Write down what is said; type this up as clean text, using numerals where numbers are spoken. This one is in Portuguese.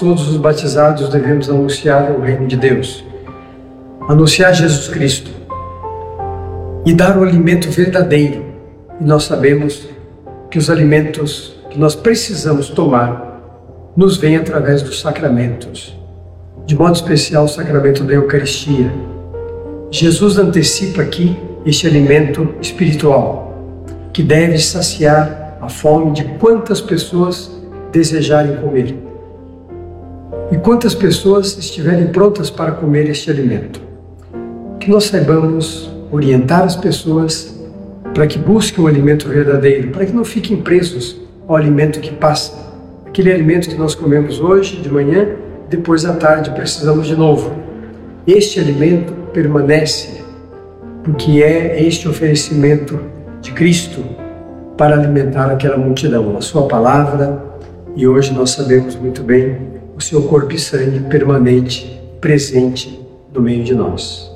todos os batizados, devemos anunciar o reino de Deus, anunciar Jesus Cristo e dar o alimento verdadeiro. E nós sabemos que os alimentos que nós precisamos tomar nos vêm através dos sacramentos, de modo especial o sacramento da Eucaristia. Jesus antecipa aqui este alimento espiritual, que deve saciar a fome de quantas pessoas desejarem comer e quantas pessoas estiverem prontas para comer este alimento. Que nós saibamos orientar as pessoas para que busquem o alimento verdadeiro, para que não fiquem presos ao alimento que passa, aquele alimento que nós comemos hoje de manhã, depois à tarde precisamos de novo. Este alimento permanece, porque é este oferecimento de Cristo para alimentar aquela multidão, a sua palavra, e hoje nós sabemos muito bem o seu corpo e sangue permanente, presente no meio de nós.